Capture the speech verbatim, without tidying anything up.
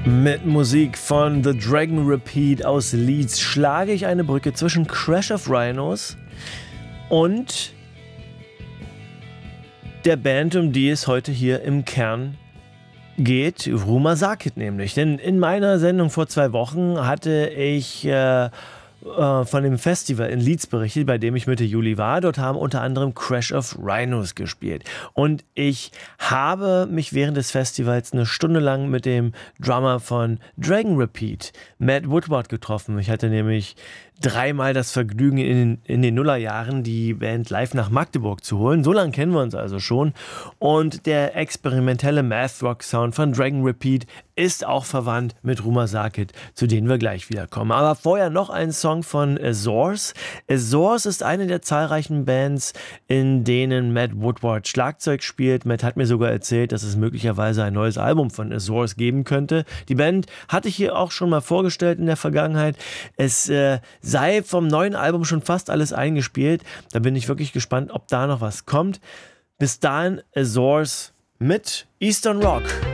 Mit Musik von The Dragon Repeat aus Leeds schlage ich eine Brücke zwischen Crash of Rhinos und der Band, um die es heute hier im Kern geht, Rumer Sarkit nämlich. Denn in meiner Sendung vor zwei Wochen hatte ich äh, von dem Festival in Leeds berichtet, bei dem ich Mitte Juli war. Dort haben unter anderem Crash of Rhinos gespielt. Und ich habe mich während des Festivals eine Stunde lang mit dem Drummer von Dragon Repeat, Matt Woodward, getroffen. Ich hatte nämlich dreimal das Vergnügen, in, in den Nullerjahren die Band live nach Magdeburg zu holen. So lange kennen wir uns also schon. Und der experimentelle Math-Rock-Sound von Dragon Repeat ist auch verwandt mit Rumer Sarkit, zu denen wir gleich wiederkommen. Aber vorher noch ein Song von Azores. Azores ist eine der zahlreichen Bands, in denen Matt Woodward Schlagzeug spielt. Matt hat mir sogar erzählt, dass es möglicherweise ein neues Album von Azores geben könnte. Die Band hatte ich hier auch schon mal vorgestellt in der Vergangenheit. Es äh, sei vom neuen Album schon fast alles eingespielt. Da bin ich wirklich gespannt, ob da noch was kommt. Bis dahin Azores mit Eastern Rock.